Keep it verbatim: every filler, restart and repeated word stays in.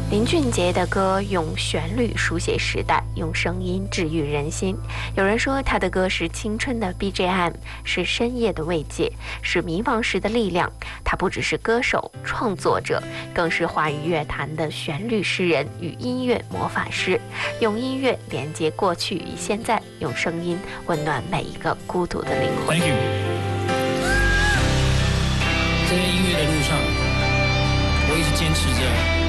林俊杰的歌用旋律书写时代，用声音治愈人心。有人说他的歌是青春的 B G M， 是深夜的慰藉，是迷茫时的力量。他不只是歌手、创作者，更是华语乐坛的旋律诗人与音乐魔法师。用音乐连接过去与现在，用声音温暖每一个孤独的灵魂。 Thank you。 在音乐的路上，我一直坚持着